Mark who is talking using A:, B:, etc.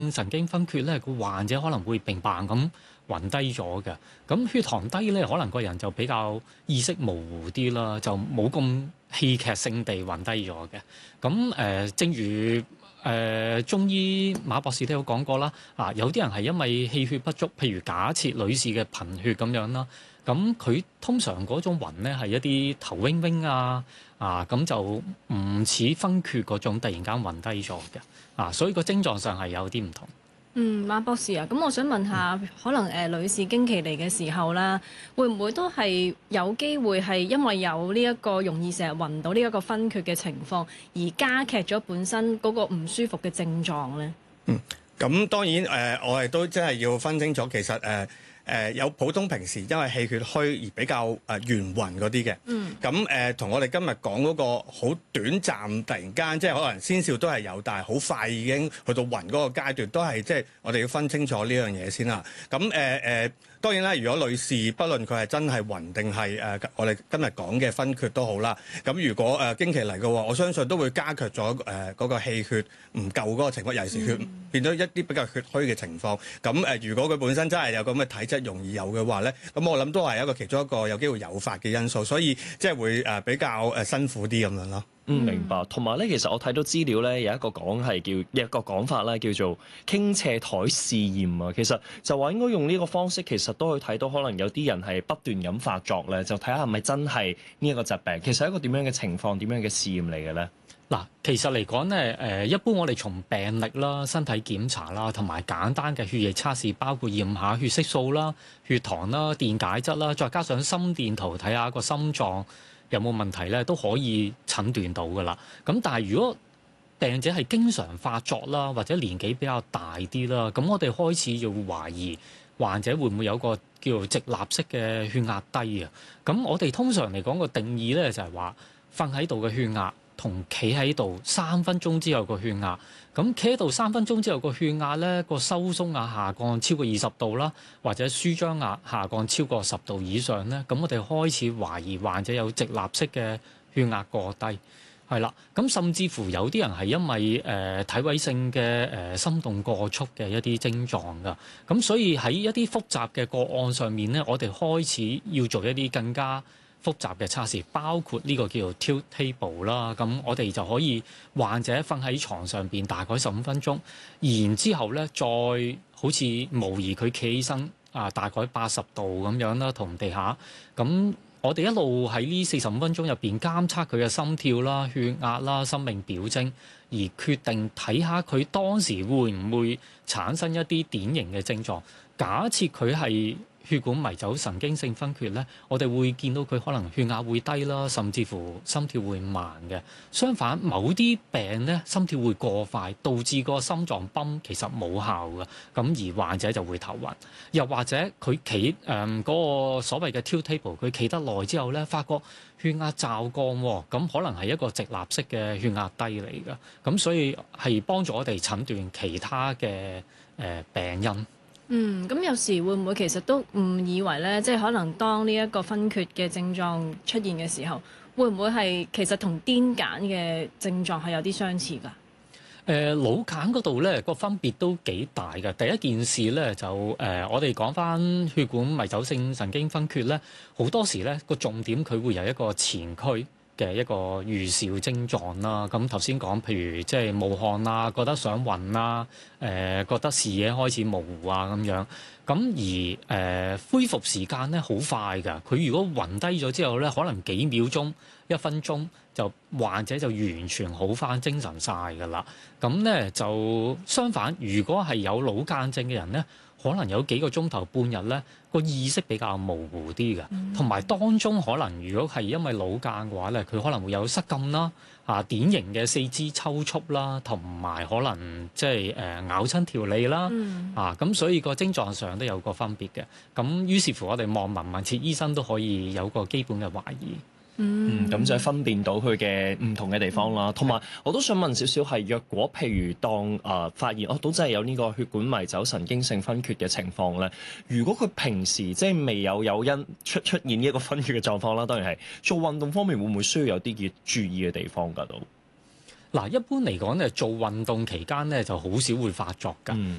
A: 神經分缺咧，個患者可能會病白咁暈低咗嘅。咁血糖低咧，可能個人就比較意識模糊啲啦，就冇咁戲劇性地暈低咗嘅。咁正如中醫馬博士都有講過啦，有啲人係因為氣血不足，譬如假設女士嘅貧血咁樣啦，咁佢通常嗰種暈咧係一啲頭暈暈咁就唔似分缺嗰種突然間暈低咗嘅，所以個症狀上係有啲唔同。
B: 馬博士啊，咁我想問下，可能女士經期嚟嘅時候啦，會唔會都係有機會係因為有呢一個容易成日暈到呢一個分缺嘅情況，而加劇咗本身嗰個唔舒服嘅症狀呢？
C: 咁當然我哋都真係要分清楚，其實有普通平時因為氣血虛而比較圓暈嗰啲嘅，咁同我哋今日講嗰個好短暫，突然間即係可能先兆都係有，但係好快已經去到暈嗰個階段，都係即係我哋要分清楚呢樣嘢先啦。咁當然啦，如果女士不論佢係真係暈定係我哋今日講嘅分缺都好啦，咁如果經期嚟嘅話，我相信都會加劇咗嗰個氣血唔夠嗰個情況，尤其是血變咗一啲比較血虛嘅情況。咁如果佢本身真係有咁嘅體質容易有嘅話咧，咁我諗都係其中一個有機會誘發嘅因素，所以即係會比較辛苦啲咁樣咯。
D: 明白。同埋咧，其實我睇到資料咧，有一個講法咧，叫做傾斜台試驗啊。其實就話應該用呢個方式，其實都可以睇到可能有啲人係不斷咁發作咧，就睇下係咪真係呢一個疾病。其實係一個點樣嘅情況，點樣嘅試驗嚟嘅咧？
A: 嗱，其實嚟講咧，一般我哋從病歷啦、身體檢查啦，同埋簡單嘅血液測試，包括驗下血色素啦、血糖啦、電解質啦，再加上心電圖睇下個心臟有冇問題咧，都可以診斷到噶啦。咁但係如果病者係經常發作啦，或者年紀比較大啲啦，咁我哋開始要懷疑患者會唔會有個叫做直立式嘅血壓低啊？咁我哋通常嚟講個定義咧就係話瞓喺度嘅血壓同企喺度3分鐘之後個血壓，咁企喺度3分鐘之後個血壓咧，個收縮壓下降超過20度啦，或者舒張壓下降超過10度以上咧，咁我哋開始懷疑患者有直立式嘅血壓過低，係啦。咁甚至乎有啲人係因為體位性嘅心動過速嘅一啲症狀㗎，咁所以喺一啲複雜嘅個案上面咧，我哋開始要做一啲更加複雜嘅測試，包括呢個叫做 tilt table 啦。咁我哋就可以患者瞓喺床上邊大概15分鐘，然之後咧再好似模擬佢企起身大概80度咁樣啦，同地下。咁我哋一路喺呢45分鐘入邊監測佢嘅心跳啦、血壓啦、生命表徵，而決定睇下佢當時會唔會產生一啲典型嘅症狀。假設佢係血管迷走神經性分缺咧，我哋會見到佢可能血壓會低啦，甚至乎心跳會慢嘅。相反，某啲病咧心跳會過快，導致個心臟泵其實冇效嘅，咁而患者就會頭暈。又或者佢企嗰個所謂嘅 tilt table，佢企得耐之後咧，發覺血壓驟降喎，咁可能係一個直立式嘅血壓低嚟嘅，咁所以係幫助我哋診斷其他嘅病因。
B: 咁有時會唔會其實都誤以為咧，即係可能當呢一個分缺嘅症狀出現嘅時候，會唔會係其實同癲癇嘅症狀係有啲相似㗎？
A: 腦癇嗰度咧個分別都幾大嘅。第一件事咧就我哋講翻血管迷走性神經分缺咧，好多時咧個重點佢會有一個前驅嘅一個預兆症狀啦。咁頭先講，譬如即係冒汗啊，覺得想暈啊，覺得視野開始模糊啊咁樣。咁而恢復時間咧好快㗎。佢如果暈低咗之後咧，可能幾秒鐘、1分鐘就患者就完全好返，精神晒㗎啦。咁咧就相反，如果係有腦癇症嘅人咧，可能有幾個鐘頭半日咧，個意識比較模糊啲嘅，同埋當中可能如果係因為腦癇嘅話咧，佢可能會有失禁啦，典型嘅四肢抽搐啦，同埋可能即係咬親條脷啦，咁所以個症狀上都有個分別嘅。咁於是乎我哋望聞問切醫生都可以有個基本嘅懷疑。
D: 咁就係分辨到佢嘅唔同嘅地方啦。同埋我都想問少少係，若果譬如當發現都真係有呢個血管迷走神經性分缺嘅情況咧，如果佢平時即係未有誘因出現呢一個分缺嘅狀況啦，當然係做運動方面會唔會需要有啲要注意嘅地方㗎都？
A: 嗱，一般嚟講咧，做運動期間咧就好少會發作㗎。